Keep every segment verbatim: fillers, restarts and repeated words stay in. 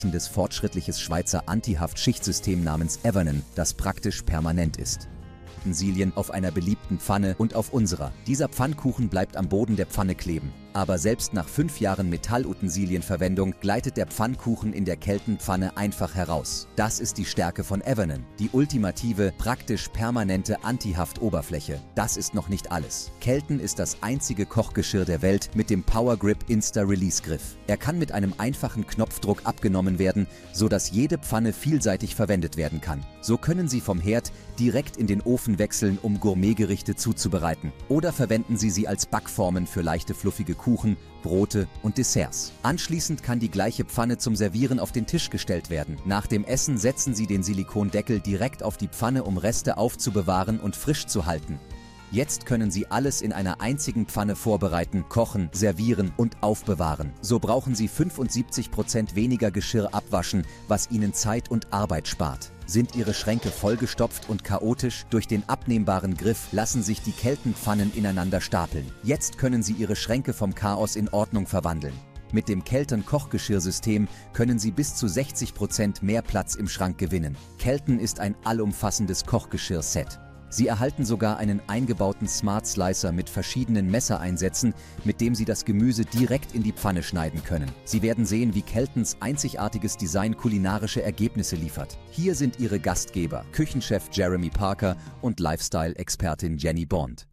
fortschrittliches Schweizer Antihaft-Schichtsystem namens Evonen, das praktisch permanent ist. Utensilien auf einer beliebten Pfanne und auf unserer. Dieser Pfannkuchen bleibt am Boden der Pfanne kleben. Aber selbst nach fünf Jahren Metallutensilienverwendung gleitet der Pfannkuchen in der Keltenpfanne einfach heraus. Das ist die Stärke von Evonen, die ultimative, praktisch permanente Antihaft-Oberfläche. Das ist noch nicht alles. Kelten ist das einzige Kochgeschirr der Welt mit dem Power Grip Insta-Release-Griff. Er kann mit einem einfachen Knopfdruck abgenommen werden, sodass jede Pfanne vielseitig verwendet werden kann. So können Sie vom Herd direkt in den Ofen wechseln, um Gourmetgerichte zuzubereiten. Oder verwenden Sie sie als Backformen für leichte, fluffige Kuchen, Brote und Desserts. Anschließend kann die gleiche Pfanne zum Servieren auf den Tisch gestellt werden. Nach dem Essen setzen Sie den Silikondeckel direkt auf die Pfanne, um Reste aufzubewahren und frisch zu halten. Jetzt können Sie alles in einer einzigen Pfanne vorbereiten, kochen, servieren und aufbewahren. So brauchen Sie fünfundsiebzig Prozent weniger Geschirr abwaschen, was Ihnen Zeit und Arbeit spart. Sind Ihre Schränke vollgestopft und chaotisch? Durch den abnehmbaren Griff lassen sich die Keltenpfannen ineinander stapeln. Jetzt können Sie Ihre Schränke vom Chaos in Ordnung verwandeln. Mit dem Kelten-Kochgeschirrsystem können Sie bis zu sechzig Prozent mehr Platz im Schrank gewinnen. Kelten ist ein allumfassendes Kochgeschirr-Set. Sie erhalten sogar einen eingebauten Smart Slicer mit verschiedenen Messereinsätzen, mit dem Sie das Gemüse direkt in die Pfanne schneiden können. Sie werden sehen, wie Keltens einzigartiges Design kulinarische Ergebnisse liefert. Hier sind Ihre Gastgeber, Küchenchef Jeremy Parker und Lifestyle-Expertin Jenny Bond.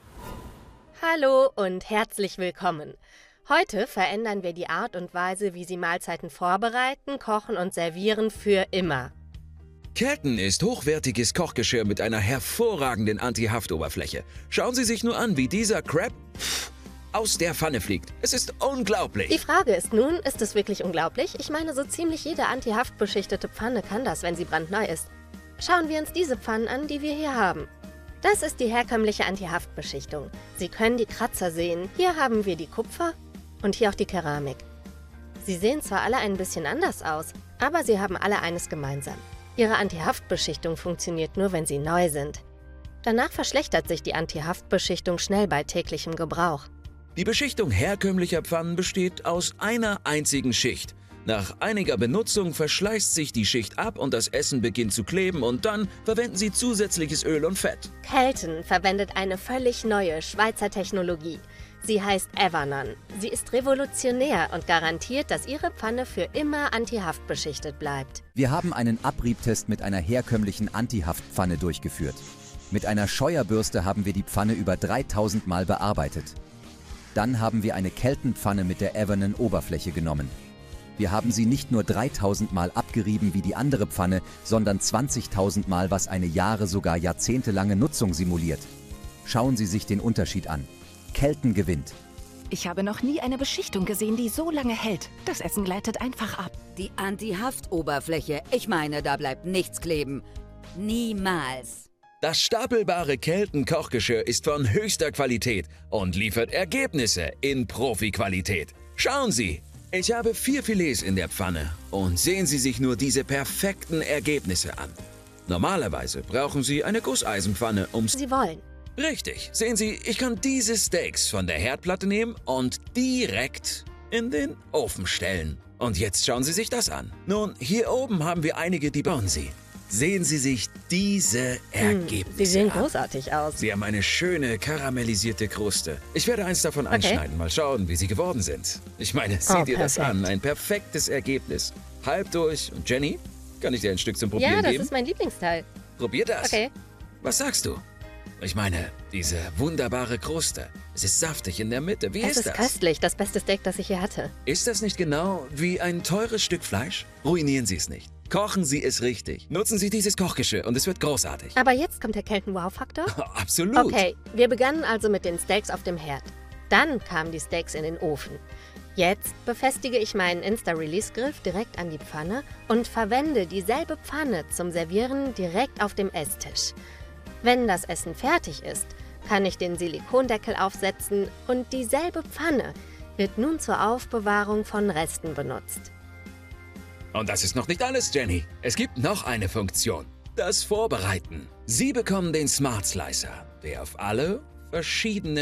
Hallo und herzlich willkommen. Heute verändern wir die Art und Weise, wie Sie Mahlzeiten vorbereiten, kochen und servieren für immer. Kelten ist hochwertiges Kochgeschirr mit einer hervorragenden Anti-Haft-Oberfläche. Schauen Sie sich nur an, wie dieser Crab pff, aus der Pfanne fliegt. Es ist unglaublich. Die Frage ist nun, ist es wirklich unglaublich? Ich meine, so ziemlich jede anti-haftbeschichtete Pfanne kann das, wenn sie brandneu ist. Schauen wir uns diese Pfannen an, die wir hier haben. Das ist die herkömmliche Anti-Haftbeschichtung. Sie können die Kratzer sehen. Hier haben wir die Kupfer und hier auch die Keramik. Sie sehen zwar alle ein bisschen anders aus, aber sie haben alle eines gemeinsam. Ihre Anti-Haftbeschichtung funktioniert nur, wenn sie neu sind. Danach verschlechtert sich die Anti-Haftbeschichtung schnell bei täglichem Gebrauch. Die Beschichtung herkömmlicher Pfannen besteht aus einer einzigen Schicht. Nach einiger Benutzung verschleißt sich die Schicht ab und das Essen beginnt zu kleben und dann verwenden Sie zusätzliches Öl und Fett. Kelten verwendet eine völlig neue Schweizer Technologie. Sie heißt Evonen. Sie ist revolutionär und garantiert, dass Ihre Pfanne für immer antihaftbeschichtet bleibt. Wir haben einen Abriebtest mit einer herkömmlichen Antihaftpfanne durchgeführt. Mit einer Scheuerbürste haben wir die Pfanne über dreitausend Mal bearbeitet. Dann haben wir eine Keltenpfanne mit der Evonen Oberfläche genommen. Wir haben sie nicht nur dreitausend Mal abgerieben wie die andere Pfanne, sondern zwanzigtausend Mal, was eine Jahre, sogar jahrzehntelange Nutzung simuliert. Schauen Sie sich den Unterschied an. Kelten gewinnt. Ich habe noch nie eine Beschichtung gesehen, die so lange hält. Das Essen gleitet einfach ab. Die Anti-Haft-Oberfläche, ich meine, da bleibt nichts kleben. Niemals. Das stapelbare Kelten-Kochgeschirr ist von höchster Qualität und liefert Ergebnisse in Profi-Qualität. Schauen Sie, ich habe vier Filets in der Pfanne und sehen Sie sich nur diese perfekten Ergebnisse an. Normalerweise brauchen Sie eine Gusseisenpfanne, um... Sie wollen. Richtig. Sehen Sie, ich kann diese Steaks von der Herdplatte nehmen und direkt in den Ofen stellen. Und jetzt schauen Sie sich das an. Nun, hier oben haben wir einige, die bauen Sie. Sehen Sie sich diese Ergebnisse hm, Sie sehen an. großartig aus. Sie haben eine schöne karamellisierte Kruste. Ich werde eins davon Okay. anschneiden. Mal schauen, wie sie geworden sind. Ich meine, sieh Oh, dir das perfekt. an. Ein perfektes Ergebnis. Halb durch. Und Jenny, kann ich dir ein Stück zum Probieren Ja, das geben? ist mein Lieblingsteil. Probier das. Okay. Was sagst du? Ich meine, diese wunderbare Kruste. Es ist saftig in der Mitte. Wie Es ist ist das? köstlich, das beste Steak, das ich hier hatte. Ist das nicht genau wie ein teures Stück Fleisch? Ruinieren Sie es nicht. Kochen Sie es richtig. Nutzen Sie dieses Kochgeschirr und es wird großartig. Aber jetzt kommt der Kelten-Wow-Faktor. Absolut. Okay, wir begannen also mit den Steaks auf dem Herd. Dann kamen die Steaks in den Ofen. Jetzt befestige ich meinen Insta-Release-Griff direkt an die Pfanne und verwende dieselbe Pfanne zum Servieren direkt auf dem Esstisch. Wenn das Essen fertig ist, kann ich den Silikondeckel aufsetzen und dieselbe Pfanne wird nun zur Aufbewahrung von Resten benutzt. Und das ist noch nicht alles, Jenny. Es gibt noch eine Funktion. Das Vorbereiten. Sie bekommen den Smart Slicer, der auf alle verschiedenen